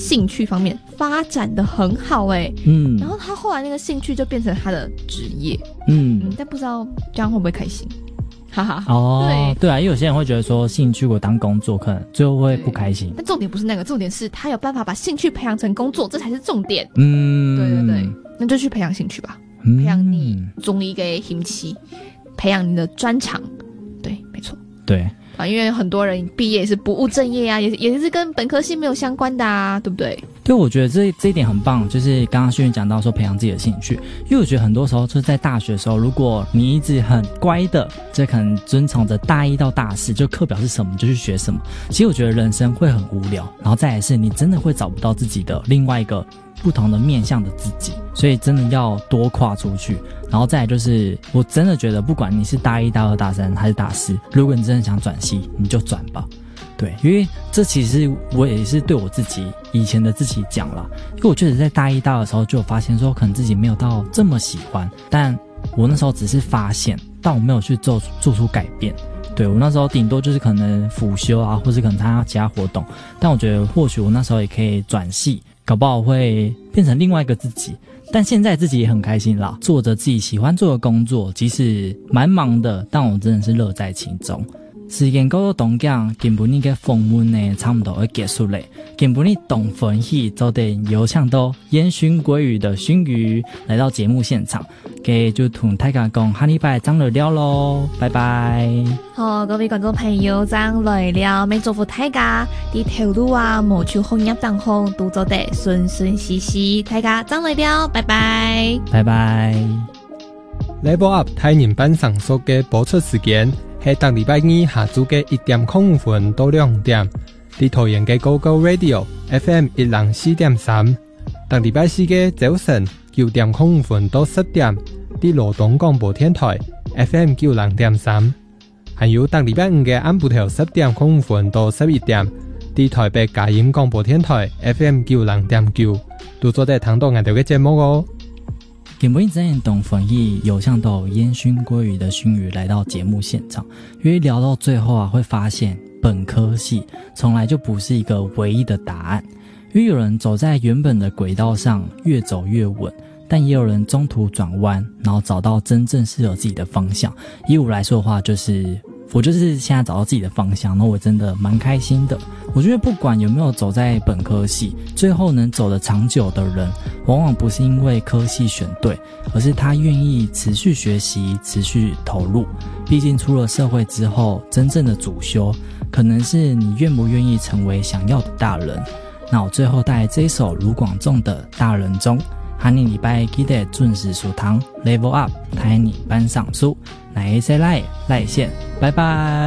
兴趣方面发展的很好然后他后来那个兴趣就变成他的职业，但不知道这样会不会开心。哈哈， 对啊，因为有些人会觉得说兴趣如果当工作，可能最后会不开心。 但重点不是那个，重点是他有办法把兴趣培养成工作，这才是重点。对，那就去培养兴趣吧，培养你中意的兴趣，培养你的专长。对，没错。 对啊，因为很多人毕业是不务正业啊，也是跟本科系没有相关的啊，对不对？ 对，我觉得这一点很棒，就是刚刚轩宇讲到说培养自己的兴趣，因为我觉得很多时候就是在大学的时候，如果你一直很乖的，就可能遵从着大一到大四，就课表是什么就去学什么，其实我觉得人生会很无聊，然后再来是你真的会找不到自己的另外一个不同的面向的自己，所以真的要多跨出去。然后再来就是我真的觉得不管你是大一大二大三还是大四，如果你真的想转系你就转吧。对，因为这其实我也是对我自己以前的自己讲啦，因为我确实在大一大二的时候就有发现说可能自己没有到这么喜欢，但我那时候只是发现，但我没有去做出改变。对，我那时候顶多就是可能辅修啊，或是可能参加其他活动，但我觉得或许我那时候也可以转系，搞不好会变成另外一个自己。但现在自己也很开心啦，做着自己喜欢做的工作，即使蛮忙的，但我真的是乐在其中。时间到了东港，今晡日嘅访问呢，差不多要结束嘞。今晡日同分喜做的有唱到烟熏鲑鱼的熏鱼来到节目现场，嘅就同大家讲下礼拜张来了咯，拜拜。 好，各位观众朋友，张来了，咪祝福大家啲头路啊，无求红叶当红，都做得顺顺利利。大家张来了，拜拜， 拜拜。 Level Up 台人版上所嘅播出時間係當禮拜二下晝嘅1:05到2點，喺桃園嘅 GoGo Radio FM 104.3，當禮拜四嘅早晨9:05到10點，喺羅東廣播電台 FM 90.3，還有當禮拜五嘅晏晡頭10:05到11點，喺台北佳音廣播電台 FM 90.9，都做得聽到我哋嘅節目哦。 今晡日真懂粉意有像到烟熏鲑鱼的熏鱼来到节目现场，因为聊到最后啊，会发现本科系从来就不是一个唯一的答案，因为有人走在原本的轨道上越走越稳，但也有人中途转弯，然后找到真正适合自己的方向。以我来说的话，我就是现在找到自己的方向，然后我真的蛮开心的。我觉得不管有没有走在本科系，最后能走得长久的人，往往不是因为科系选对，而是他愿意持续学习，持续投入。毕竟出了社会之后，真正的主修，可能是你愿不愿意成为想要的大人。那我最后带来这一首卢广仲的《大人中》。下年礼拜記得準時收聽 Level Up 台你班上書，那一些來線，拜拜。